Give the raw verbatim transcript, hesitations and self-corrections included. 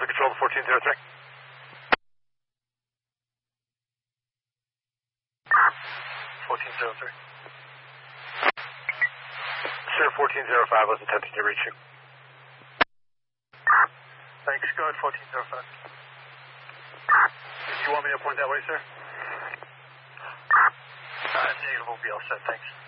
Delta Control to fourteen zero three. fourteen zero three. Sir, fourteen zero five was attempting to reach you. Thanks, go ahead, fourteen zero five. Do you want me to point that way, sir? Uh, negative will be all set, thanks.